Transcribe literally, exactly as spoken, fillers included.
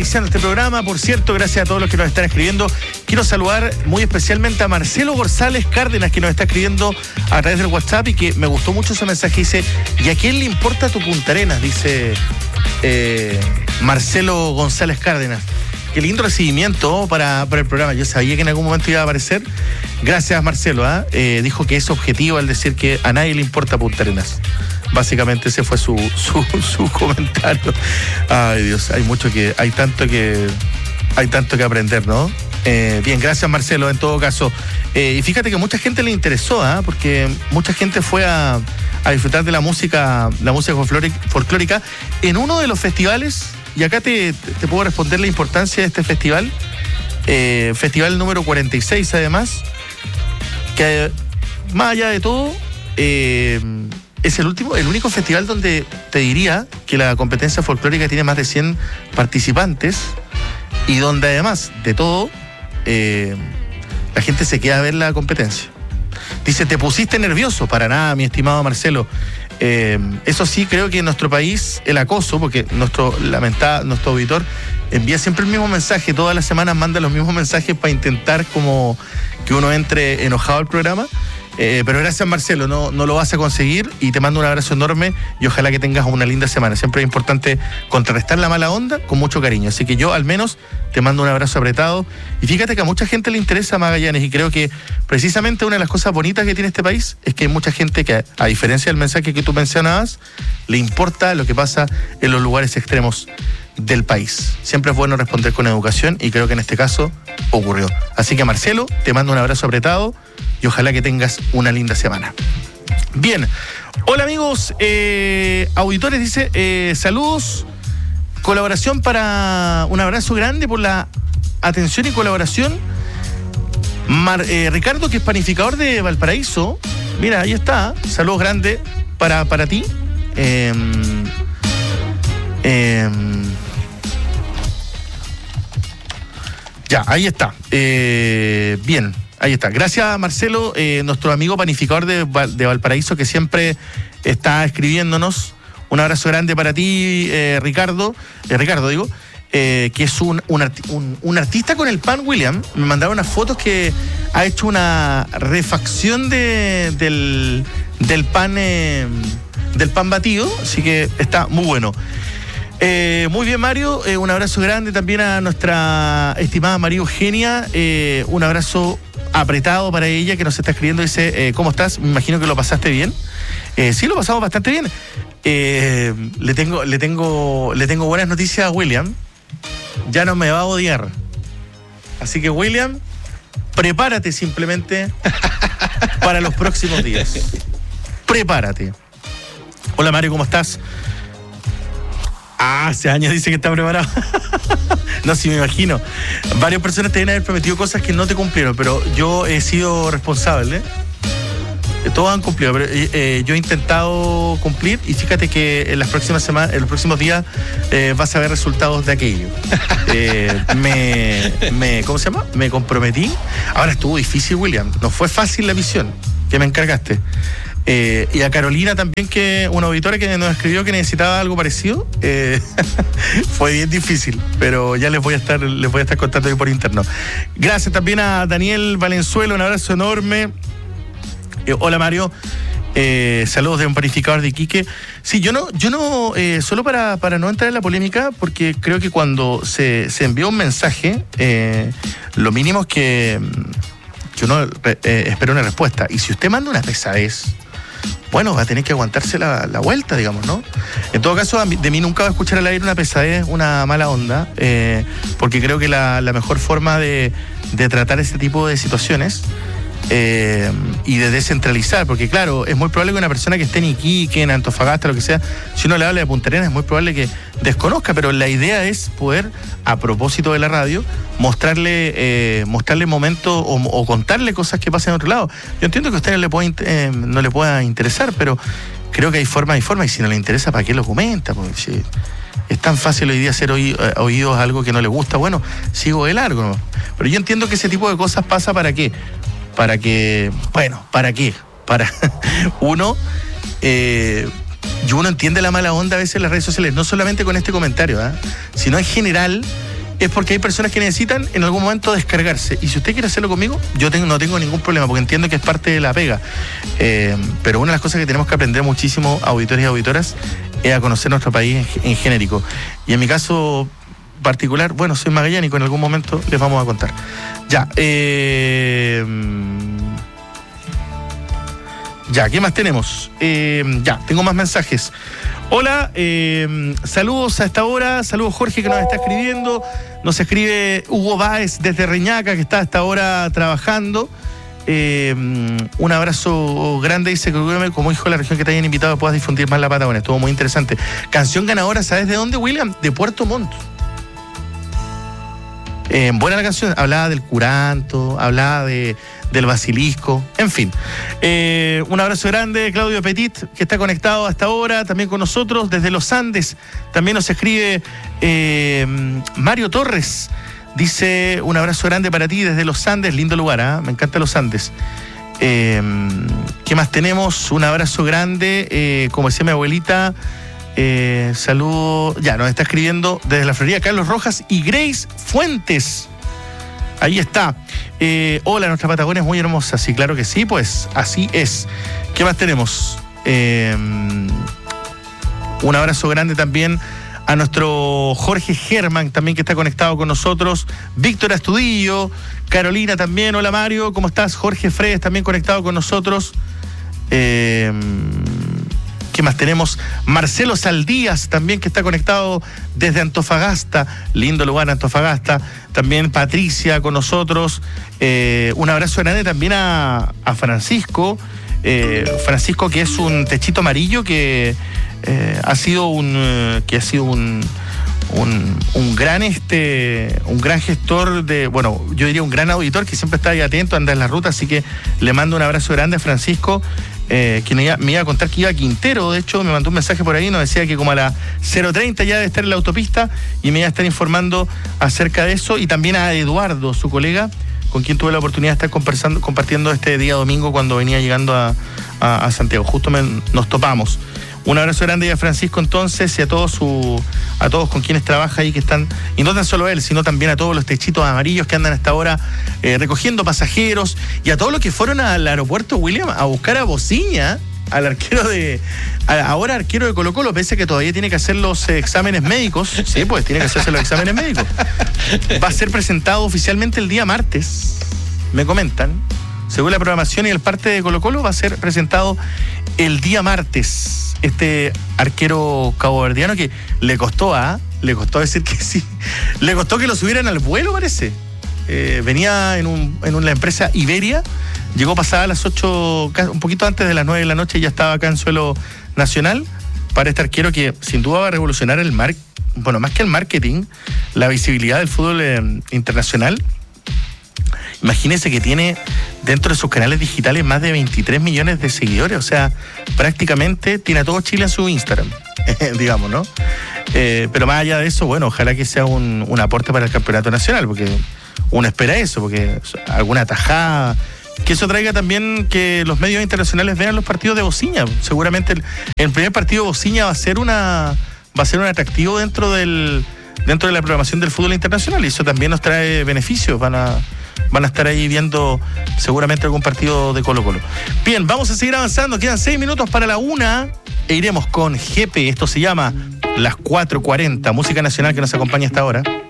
auspiciando este programa. Por cierto, gracias a todos los que nos están escribiendo. Quiero saludar muy especialmente a Marcelo González Cárdenas, que nos está escribiendo a través del WhatsApp y que me gustó mucho ese mensaje. Dice, ¿y a quién le importa tu Punta Arenas? Dice eh, Marcelo González Cárdenas. Qué lindo recibimiento para, para el programa. Yo sabía que en algún momento iba a aparecer. Gracias, Marcelo. ¿eh? Eh, dijo que es objetivo al decir que a nadie le importa Punta Arenas. Básicamente ese fue su, su, su comentario. Ay, Dios, hay mucho que, hay tanto que, hay tanto que aprender, ¿no? Eh, bien, gracias, Marcelo, en todo caso. Eh, y fíjate que mucha gente le interesó, ¿eh? Porque mucha gente fue a, a disfrutar de la música, la música folclórica en uno de los festivales. Y acá te, te puedo responder la importancia de este festival. Eh, festival número cuarenta y seis, además. Que más allá de todo, eh, es el último, el único festival donde te diría que la competencia folclórica tiene más de cien participantes y donde además de todo, eh, la gente se queda a ver la competencia. Dice, ¿te pusiste nervioso? Para nada, mi estimado Marcelo. Eh, eso sí, creo que en nuestro país el acoso, porque nuestro lamentado, nuestro auditor envía siempre el mismo mensaje, todas las semanas manda los mismos mensajes para intentar como que uno entre enojado al programa. Eh, pero gracias, Marcelo, no, no lo vas a conseguir y te mando un abrazo enorme y ojalá que tengas una linda semana. Siempre es importante contrarrestar la mala onda con mucho cariño, así que yo al menos te mando un abrazo apretado. Y fíjate que a mucha gente le interesa Magallanes y creo que precisamente una de las cosas bonitas que tiene este país es que hay mucha gente que, a diferencia del mensaje que tú mencionabas, le importa lo que pasa en los lugares extremos del país. Siempre es bueno responder con educación y creo que en este caso ocurrió. Así que, Marcelo, te mando un abrazo apretado y ojalá que tengas una linda semana. Bien, hola amigos, eh, auditores, dice, eh, saludos, colaboración para, un abrazo grande por la atención y colaboración. Mar, eh, Ricardo, que es panificador de Valparaíso, mira, ahí está, saludos grandes para, para ti. Eh, eh, ya, ahí está, eh, bien. Ahí está. Gracias, Marcelo, eh, nuestro amigo panificador de, de Valparaíso, que siempre está escribiéndonos. Un abrazo grande para ti, eh, Ricardo. Eh, Ricardo, digo, eh, que es un, un, arti- un, un artista con el pan, William. Me mandaron unas fotos que ha hecho una refacción de, del, del pan eh, del pan batido, así que está muy bueno. Eh, muy bien, Mario, eh, un abrazo grande también a nuestra estimada María Eugenia, eh, un abrazo apretado para ella que nos está escribiendo, dice, eh, ¿cómo estás? Me imagino que lo pasaste bien. Eh, sí, lo pasamos bastante bien. Eh, le tengo, le tengo, le tengo buenas noticias a William. Ya no me va a odiar. Así que, William, prepárate simplemente para los próximos días. Prepárate. Hola, Mario, ¿cómo estás? Ah, hace años dice que está preparado. No, sí, me imagino. Varias personas te deben haber prometido cosas que no te cumplieron, pero yo he sido responsable. ¿eh? Todos han cumplido, pero eh, yo he intentado cumplir y fíjate que en las próximas semanas, en los próximos días eh, vas a ver resultados de aquello. Eh, me, me, ¿cómo se llama? Me comprometí. Ahora estuvo difícil, William. No fue fácil la misión que me encargaste. Eh, y a Carolina también, que una auditora que nos escribió que necesitaba algo parecido. Eh, fue bien difícil, pero ya les voy a estar les voy a estar contando ahí por interno. Gracias también a Daniel Valenzuela, un abrazo enorme. Eh, hola, Mario. Eh, saludos de un panificador de Iquique. Sí, yo no, yo no, eh, solo para, para no entrar en la polémica, porque creo que cuando se, se envía un mensaje, eh, lo mínimo es que, que uno eh, espera una respuesta. Y si usted manda una pesadez, bueno, va a tener que aguantarse la, la vuelta, digamos, ¿no? En todo caso, de mí nunca va a escuchar al aire una pesadez, una mala onda, eh, porque creo que la, la mejor forma de, de tratar este tipo de situaciones eh, y de descentralizar, porque claro, es muy probable que una persona que esté en Iquique, en Antofagasta, lo que sea, si uno le habla de Punta Arenas, es muy probable que desconozca, pero la idea es poder, a propósito de la radio, mostrarle eh, mostrarle momentos o, o contarle cosas que pasan en otro lado. Yo entiendo que a usted no le, puede, eh, no le pueda interesar, pero creo que hay formas y formas, y si no le interesa, ¿para qué lo comenta? Porque si es tan fácil hoy día hacer oí, eh, oídos a algo que no le gusta, bueno, sigo de largo, ¿no? Pero yo entiendo que ese tipo de cosas pasa ¿para qué? Para que, bueno, ¿para qué? Para uno, eh, y uno entiende la mala onda a veces en las redes sociales, no solamente con este comentario, ¿eh? sino en general, es porque hay personas que necesitan en algún momento descargarse. Y si usted quiere hacerlo conmigo, yo tengo, no tengo ningún problema, porque entiendo que es parte de la pega. Eh, pero una de las cosas que tenemos que aprender muchísimo, auditores y auditoras, es a conocer nuestro país en, en genérico. Y en mi caso particular, bueno, soy magallánico, en algún momento les vamos a contar. Ya, eh... Ya, ¿qué más tenemos? Eh, ya, tengo más mensajes. Hola, eh, saludos a esta hora, saludos Jorge que nos está escribiendo, nos escribe Hugo Báez desde Reñaca que está a esta hora trabajando. Eh, un abrazo grande, dice que como hijo de la región que te hayan invitado puedas difundir más la Patagonia, estuvo muy interesante. Canción ganadora, ¿sabes de dónde, William? De Puerto Montt. Eh, buena la canción, hablaba del curanto, hablaba de, del basilisco, en fin. Eh, un abrazo grande, Claudio Petit, que está conectado hasta ahora, también con nosotros, desde los Andes. También nos escribe eh, Mario Torres, dice, un abrazo grande para ti desde los Andes, lindo lugar, ¿eh? Me encantan los Andes. Eh, ¿Qué más tenemos? Un abrazo grande, eh, como decía mi abuelita, Eh, saludo, ya nos está escribiendo desde la Florida Carlos Rojas y Grace Fuentes. Ahí está. Eh, hola, nuestra Patagonia es muy hermosa. Sí, claro que sí, pues así es. ¿Qué más tenemos? Eh, un abrazo grande también a nuestro Jorge Germán, también que está conectado con nosotros. Víctor Astudillo, Carolina también. Hola Mario, ¿cómo estás? Jorge Fredes también conectado con nosotros. Eh, ¿Qué más tenemos? Marcelo Saldías también que está conectado desde Antofagasta, lindo lugar Antofagasta. También Patricia con nosotros. Eh, un abrazo grande también a, a Francisco. Eh, Francisco, que es un techito amarillo que eh, ha sido un que ha sido un un, un gran este un gran gestor de, bueno, yo diría un gran auditor que siempre está ahí atento, anda en la ruta, así que le mando un abrazo grande a Francisco. Eh, que me iba, me iba a contar que iba a Quintero, de hecho me mandó un mensaje por ahí, nos decía que como a las cero treinta ya debe estar en la autopista y me iba a estar informando acerca de eso, y también a Eduardo, su colega, con quien tuve la oportunidad de estar conversando, compartiendo este día domingo cuando venía llegando a, a, a Santiago, justo me, nos topamos. Un abrazo grande a Francisco entonces y a todos su, a todos con quienes trabaja ahí que están, y no tan solo él, sino también a todos los techitos amarillos que andan hasta ahora eh, recogiendo pasajeros, y a todos los que fueron al aeropuerto William a buscar a Bociña, al arquero de, a, ahora arquero de Colo Colo, pese a que todavía tiene que hacer los eh, exámenes médicos. Sí, pues tiene que hacerse los exámenes médicos. Va a ser presentado oficialmente el día martes, me comentan. Según la programación y el parte de Colo Colo, va a ser presentado el día martes. Este arquero caboverdiano que le costó a, le costó decir que sí, le costó que lo subieran al vuelo, parece. Eh, venía en, un, en una empresa Iberia, llegó pasada a las ocho, un poquito antes de las nueve de la noche, y ya estaba acá en suelo nacional, para este arquero que sin duda va a revolucionar el mar, bueno, más que el marketing, la visibilidad del fútbol eh, internacional. Imagínese que tiene dentro de sus canales digitales más de veintitrés millones de seguidores, o sea, prácticamente tiene a todo Chile en su Instagram, digamos, ¿no? Eh, pero más allá de eso, bueno, ojalá que sea un, un aporte para el campeonato nacional, porque uno espera eso, porque alguna tajada, que eso traiga también que los medios internacionales vean los partidos de Bociña. Seguramente el, el primer partido de Bociña va a ser una va a ser un atractivo dentro del dentro de la programación del fútbol internacional, y eso también nos trae beneficios. Van a van a estar ahí viendo seguramente algún partido de Colo Colo. Bien, vamos a seguir avanzando, quedan seis minutos para la una e iremos con G P. Esto se llama Las cuatro cuarenta, música nacional que nos acompaña hasta ahora.